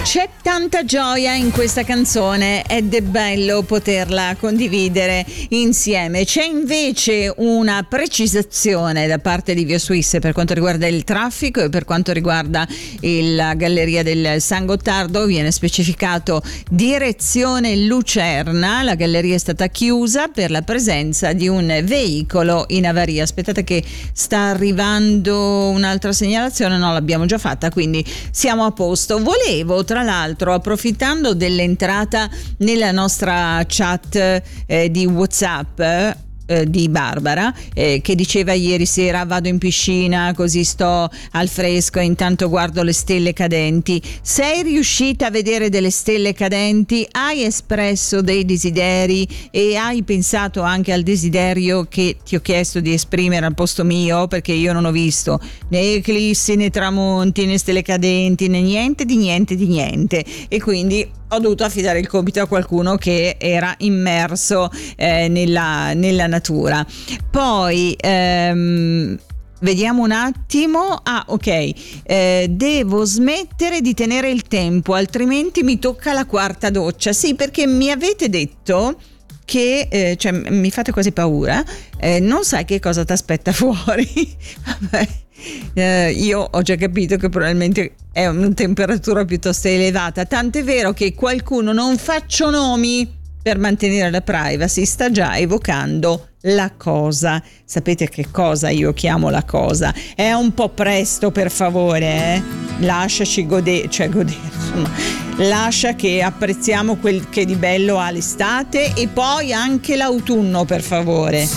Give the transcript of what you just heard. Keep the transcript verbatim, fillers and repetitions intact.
C'è tanta gioia in questa canzone ed è bello poterla condividere insieme. C'è invece una precisazione da parte di Via Suisse per quanto riguarda il traffico e per quanto riguarda il, la galleria del San Gottardo. Viene specificato direzione Lucerna, la galleria è stata chiusa per la presenza di un veicolo in avaria. Aspettate che sta arrivando un'altra segnalazione, no, l'abbiamo già fatta, quindi siamo a posto. Volevo tra l'altro, approfittando dell'entrata nella nostra chat eh, di WhatsApp eh, di Barbara eh, che diceva ieri sera vado in piscina così sto al fresco e intanto guardo le stelle cadenti. Sei riuscita a vedere delle stelle cadenti? Hai espresso dei desideri e hai pensato anche al desiderio che ti ho chiesto di esprimere al posto mio? Perché io non ho visto né eclissi né tramonti né stelle cadenti né niente di niente di niente e quindi ho dovuto affidare il compito a qualcuno che era immerso eh, nella, nella natura. Poi ehm, vediamo un attimo. Ah, ok. Eh, devo smettere di tenere il tempo, altrimenti mi tocca la quarta doccia. Sì, perché mi avete detto che eh, cioè mi fate quasi paura, eh, non sai che cosa ti aspetta fuori. Vabbè. Eh, io ho già capito che probabilmente è una temperatura piuttosto elevata, tant'è vero che qualcuno, non faccio nomi per mantenere la privacy, sta già evocando la cosa. Sapete che cosa io chiamo la cosa? È un po' presto, per favore, eh? Lasciaci godere, cioè godere, insomma, lascia che apprezziamo quel che di bello ha l'estate e poi anche l'autunno, per favore.